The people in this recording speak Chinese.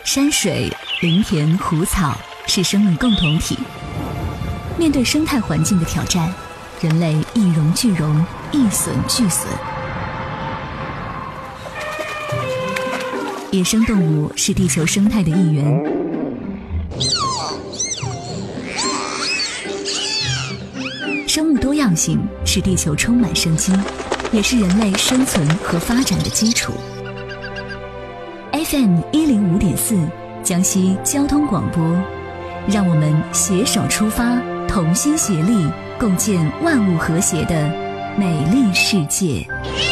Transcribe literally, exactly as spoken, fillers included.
山水、林田、湖草是生命共同体。面对生态环境的挑战，人类一荣俱荣，一损俱损。野生动物是地球生态的一员，生物多样性使地球充满生机，也是人类生存和发展的基础。F M 一零五点四，江西交通广播，让我们携手出发，同心协力，共建万物和谐的美丽世界。